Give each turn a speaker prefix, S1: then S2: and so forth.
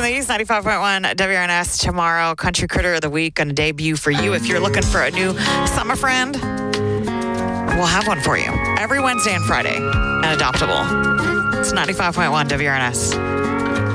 S1: Lee's 95.1 WRNS tomorrow. Country Critter of the Week going to debut for you. If you're looking for a new summer friend, we'll have one for you every Wednesday and Friday at Adoptable. It's 95.1 WRNS.